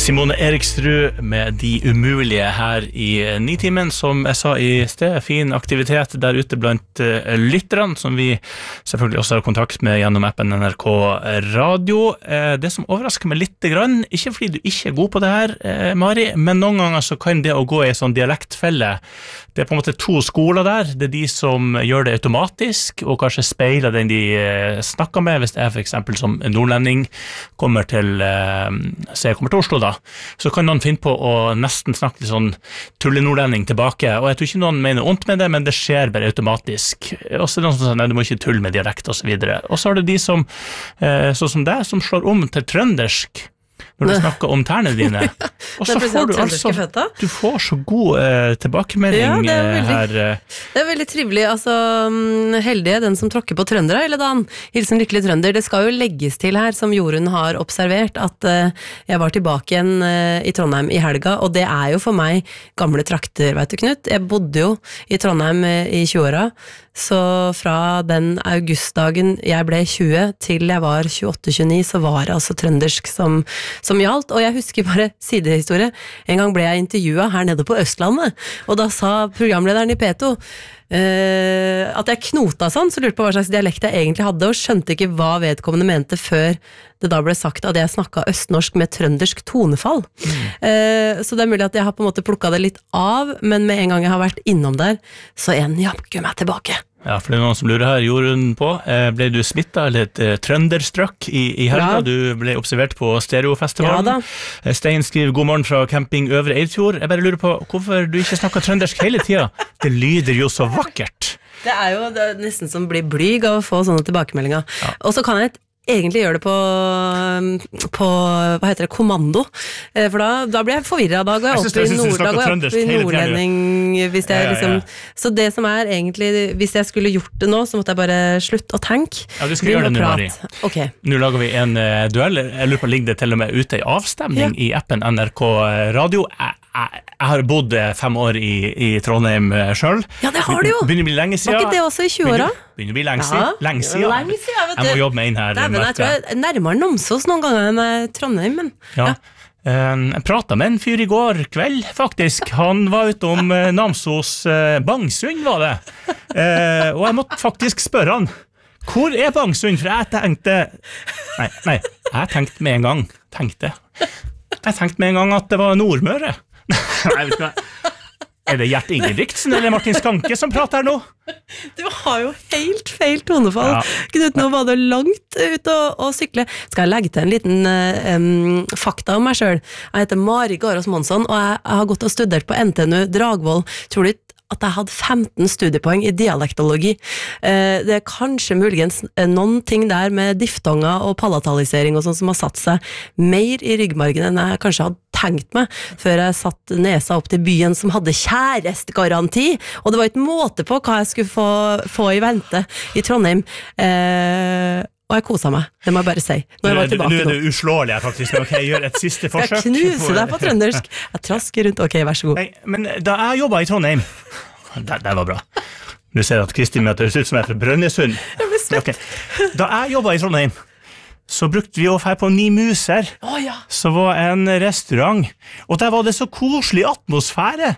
Simone Eriksrud med De Umulige her i Nitimen, som jeg sa i sted, fin aktivitet der ute blant lytterne, som vi selvfølgelig også har kontakt med gjennom appen NRK Radio. Det som overrasker meg litt grann, ikke fordi du ikke er god på det her, Mari, men noen ganger så kan det å gå i en sånn dialektfelle, det på en måte to skoler der, det de som gjør det automatisk, og kanskje speiler den de snakker med, hvis det for eksempel som nordlending kommer til Oslo da, så kan noen finne på å nesten snakke litt sånn tullenordlending tilbake, og jeg tror ikke noen mener ondt med det, men det skjer bare automatisk. Og så er det noen som sier, nei, du må ikke tulle med dialekt og så videre. Og så er det de som, sånn som deg, som slår om til trøndersk når du snakker om tærne dine. Og så får du altså, du får så god tilbakemelding her. Det veldig trivelig, altså heldige den som tråkker på trøndere, eller Dan, hilsen lykkelig trønder. Det skal jo legges til her, som Jorunn har observert, at jeg var tilbake igjen i Trondheim i helga, og det jo for meg gamle trakter, vet du Knut. Jeg bodde jo i Trondheim i 20-åra, så fra den augustdagen jeg ble 20 til jeg var 28-29, så var det altså trøndersk som gjaldt, og jeg husker bare sidehistorie. En gang ble jeg intervjuet her nede på Østlandet, og da sa programlederen i P2 at jeg knota sånn, så lurte på hva slags dialekt jeg egentlig hadde, og skjønte ikke hva vedkommende mente før det da ble sagt at jeg snakket østnorsk med trøndersk tonefall. Så det mulig at jeg har på en måte plukket det litt av, men med en gang jeg har vært innom der, så en jakker meg tilbake. Ja, for det noen som lurer her, Jorunn på, ble du smittet eller et trønderstrøkk i helga? Ja. Du ble observert på Stereofestivalen. Ja da. Stein skriver, god morgen fra camping Øvre Eidfjord. Jeg bare lurer på, hvorfor du ikke snakker trøndersk hele tiden? Det lyder jo så vakkert. Det jo nesten som blir blyg av å få sånne tilbakemeldinger. Ja. Og så kan jeg egentlig gjøre det på hva heter det, kommando, for da blir jeg forvirret, da går jeg opp i nordlending hvis jeg liksom, så det som egentlig, hvis jeg skulle gjort det nå, så måtte jeg bare slutte å tenke. Ja, du skal gjøre det nå, Mari. Okay. Nå lager vi en duell, jeg lurer på, ligger det til og med ute i avstemning i appen NRK Radio. Jeg har bodd 5 år i Trondheim selv. Ja, det har du jo! Begynner å bli lenge siden. Var ikke det også i 20-åra? Begynner å bli lenge siden. Jeg må jobbe med inn her. Jeg tror jeg nærmere Namsos noen ganger enn Trondheim, men ja. Jeg pratet med en fyr i går kveld, faktisk. Han var utom Namsos, Bangsund var det. Og jeg måtte faktisk spørre han, hvor Bangsund? For jeg tenkte, nei, jeg tenkte med en gang, jeg tenkte med en gang at det var Nordmøre. Nei, vet du hva? Det Gjert Ingebrigtsen eller Martin Skanke som prater her nå? Du har jo helt feil tonefall. Ja. Knut, nå var det langt ut å sykle. Skal jeg legge til en liten fakta om meg selv? Jeg heter Mari Garås Monsson, og jeg har gått og studert på NTNU Dragvoll. Tror du at jeg hadde 15 studiepoeng i dialektologi. Det kanskje muligens noen ting der med diftonger og palatalisering og sånn som har satt seg mer i ryggmargen enn jeg kanskje hadde tenkt meg, før jeg satt nesa opp til byen som hadde kjærestegaranti, og det var ikke måte på hva jeg skulle få i vente i Trondheim. Og jeg koset meg, det må jeg bare si. Nå er det uslåelig faktisk. Ok, gjør et siste forsøk. Jeg knuser deg på trøndersk. Jeg trasker rundt. Ok, vær så god. Nei, men da jeg jobbet i Trondheim, det var bra. Du ser at Kristin møter ut som fra Brønnøysund. Okay. Da jeg jobbet i Trondheim, så brukte vi å fære på Ni Muser, så var en restaurant, og der var det så koselig atmosfære.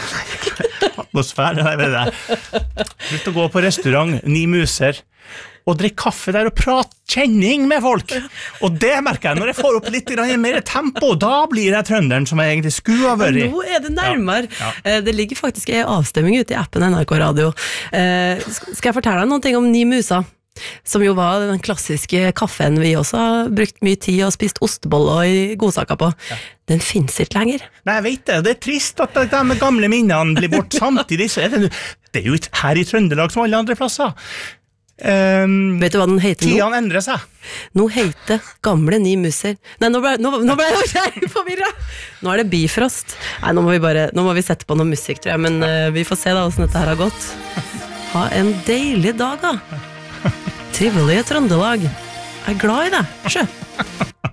Nei, vet jeg. Brukte å gå på restaurant, Ni Muser, og drikke kaffe der og prate kjenning med folk. Og det merker jeg, når jeg får opp litt mer tempo, da blir jeg trønderen som jeg egentlig skulle ha vært i. Nå det nærmere. Ja. Det ligger faktisk en avstemming ute i appen NRK Radio. Skal jeg fortelle deg noe om Ni Musa? Som jo var den klassiske kaffen vi også har brukt mye tid og spist osteboller i godsaker på. Ja. Den finnes ikke lenger. Nei, jeg vet det. Det trist at de gamle minnene blir bort samtidig. Så det jo ikke her i Trøndelag som alle andre plasser. Vet du hva den heter nå? Tidene endrer seg. Nå heter Gamle Ni Muser. Nei, nå ble jeg forvirret. Nå det Bifrost. Nei, nå må vi sette på noe musikk, tror jeg. Men vi får se da hvordan dette her har gått. Ha en deilig dag da. Trivelige Trøndelag. Jeg glad i det, sjø.